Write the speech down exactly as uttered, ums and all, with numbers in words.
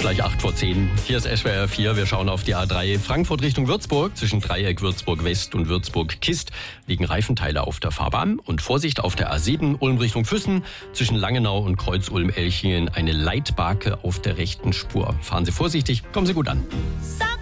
Gleich acht vor zehn. Hier ist S W R vier. Wir schauen auf die A drei Frankfurt Richtung Würzburg. Zwischen Dreieck Würzburg West und Würzburg Kist liegen Reifenteile auf der Fahrbahn. Und Vorsicht auf der A sieben Ulm Richtung Füssen. Zwischen Langenau und Kreuz Ulm-Elchingen eine Leitbarke auf der rechten Spur. Fahren Sie vorsichtig, kommen Sie gut an.